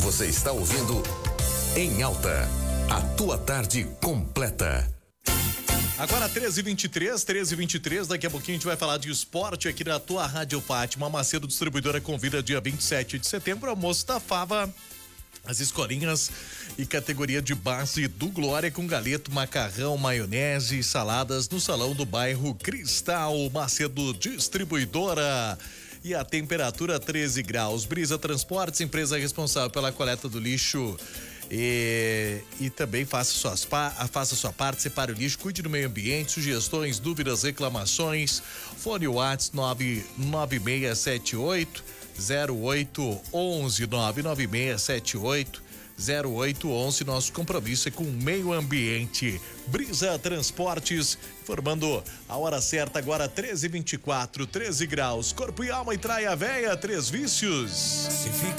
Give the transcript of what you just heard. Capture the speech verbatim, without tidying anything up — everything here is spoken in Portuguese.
Você está ouvindo Em Alta, a tua tarde completa. Agora treze e vinte e três, treze e vinte e três, daqui a pouquinho a gente vai falar de esporte aqui na tua Rádio Fátima. Macedo Distribuidora convida dia vinte e sete de setembro, almoço da Fava, as escolinhas e categoria de base do Glória com galeto, macarrão, maionese e saladas no salão do bairro Cristal. Macedo Distribuidora. E a temperatura treze graus. Brisa Transportes, empresa responsável pela coleta do lixo. E, e também faça, suas, faça sua parte, separe o lixo, cuide do meio ambiente, sugestões, dúvidas, reclamações. Fone WhatsApp nove nove seis sete oito zero oito um um nove nove seis sete oito zero oito um um. Nosso compromisso é com o meio ambiente. Brisa Transportes, informando a hora certa agora, treze e vinte e quatro, treze graus. Corpo e alma e traia véia, três vícios.